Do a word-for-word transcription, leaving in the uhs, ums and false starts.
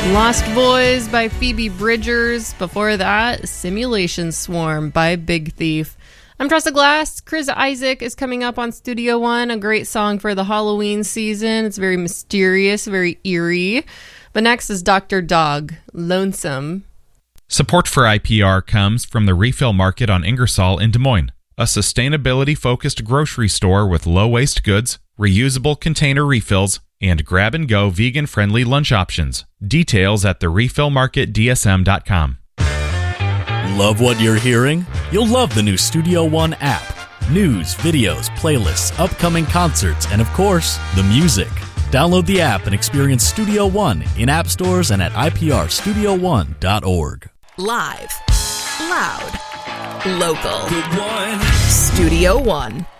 Lost Boys by Phoebe Bridgers. Before that, Simulation Swarm by Big Thief. I'm Tressa Glass. Chris Isaak is coming up on Studio One, a great song for the Halloween season. It's very mysterious, very eerie. But next is Doctor Dog, Lonesome. Support for I P R comes from the Refill Market on Ingersoll in Des Moines, a sustainability-focused grocery store with low-waste goods, reusable container refills, and grab-and-go vegan-friendly lunch options. Details at the refill market d s m dot com. Love what you're hearing? You'll love the new Studio One app. News, videos, playlists, upcoming concerts, and of course, the music. Download the app and experience Studio One in app stores and at i p r studio one dot org. Live, loud, local. Good one. Studio One.